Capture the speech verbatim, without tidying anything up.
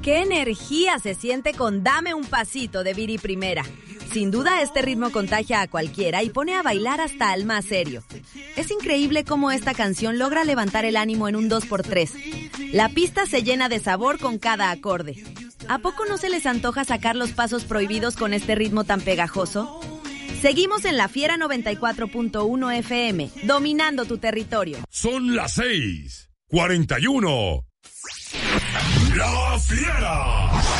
¡Qué energía se siente con Dame un pasito de Viri Primera! Sin duda este ritmo contagia a cualquiera y pone a bailar hasta al más serio. Es increíble cómo esta canción logra levantar el ánimo en un dos por tres. La pista se llena de sabor con cada acorde. ¿A poco no se les antoja sacar los pasos prohibidos con este ritmo tan pegajoso? Seguimos en La Fiera noventa y cuatro punto uno F M, dominando tu territorio. Son las seis, cuarenta y uno. La Fiera.